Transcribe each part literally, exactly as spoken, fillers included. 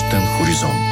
Лятен хоризонт.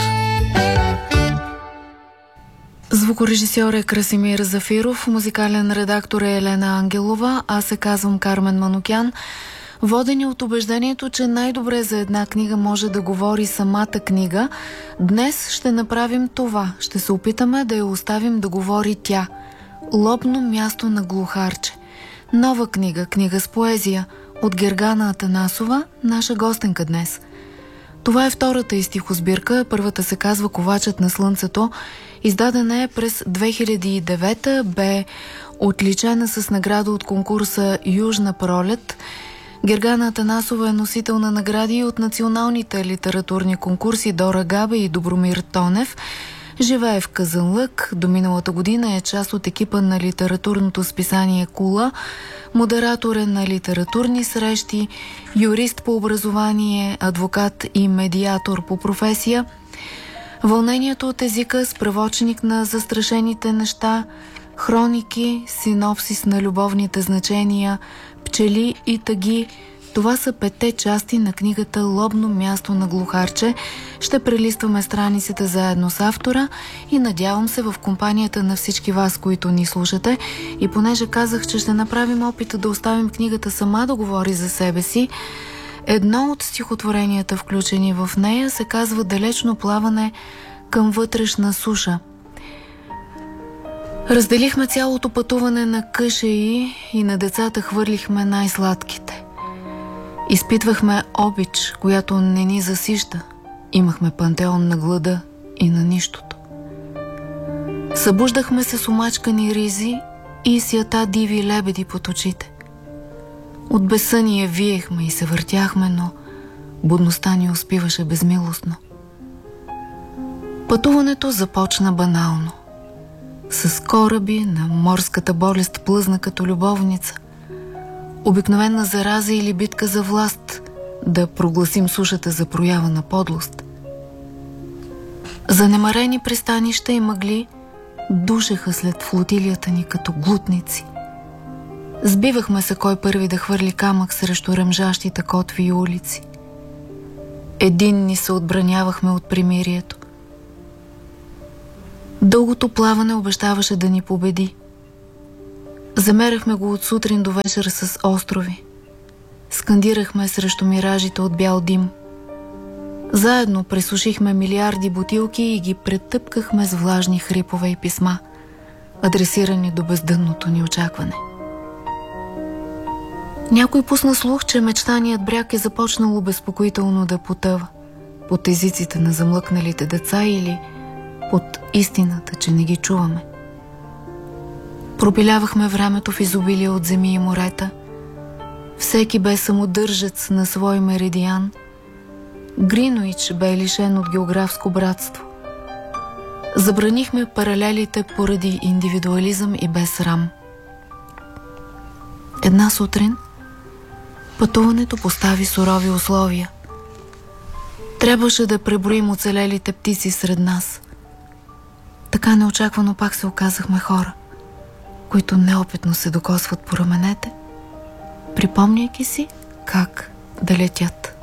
Звукорежисьор е Красимир Зафиров, музикален редактор е Елена Ангелова, аз се казвам Кармен Манукян. Водени от убеждението, че най-добре за една книга може да говори самата книга, днес ще направим това. Ще се опитаме да я оставим да говори тя. Лобно място на глухарче. Нова книга, книга с поезия от Гергана Атанасова, наша гостенка днес. Това е втората и стихосбирка, първата се казва Ковачът на слънцето. Издадена е през две хиляди и девета, бе отличена с награда от конкурса Южна пролет. Гергана Атанасова е носител на награди от националните литературни конкурси Дора Габе и Добромир Тонев. Живее в Казанлък. До миналата година е част от екипа на литературното списание Кула. Модератор е на литературни срещи, юрист по образование, адвокат и медиатор по професия. Вълнението от езика, справочник на застрашените неща, хроники, синопсис на любовните значения, пчели и тъги. Това са петте части на книгата Лобно място на глухарче. Ще прелистваме страниците заедно с автора и надявам се в компанията на всички вас, които ни слушате. И понеже казах, че ще направим опит да оставим книгата сама да говори за себе си, едно от стихотворенията, включени в нея, се казва Далечно плаване към вътрешна суша. Разделихме цялото пътуване на къшеи и на децата хвърлихме най-сладките. Изпитвахме обич, която не ни засища. Имахме пантеон на глада и на нищото. Събуждахме се с омачкани ризи и сята диви лебеди под очите. От безсъние виехме и се въртяхме, но будността ни успиваше безмилостно. Пътуването започна банално. С кораби на морската болест плъзна като любовница. Обикновена зараза или битка за власт, да прогласим сушата за проява на подлост. Занемарени пристанища и мъгли душеха след флотилията ни като глутници. Сбивахме се кой първи да хвърли камък срещу ръмжащите котви и улици. Единни се отбранявахме от примирието. Дългото плаване обещаваше да ни победи. Замеряхме го от сутрин до вечер с острови. Скандирахме срещу миражите от бял дим. Заедно пресушихме милиарди бутилки и ги претъпкахме с влажни хрипове и писма, адресирани до бездънното ни очакване. Някой пусна слух, че мечтаният бряг е започнало безпокоително да потъва под езиците на замлъкналите деца или под истината, че не ги чуваме. Пропилявахме времето в изобилие от земи и морета. Всеки бе самодържец на свой меридиан. Гринович бе лишен от географско братство. Забранихме паралелите поради индивидуализъм и без срам. Една сутрин пътуването постави сурови условия. Трябваше да преброим оцелелите птици сред нас. Така неочаквано пак се оказахме хора, които неопитно се докосват по раменете, припомняйки си как да летят.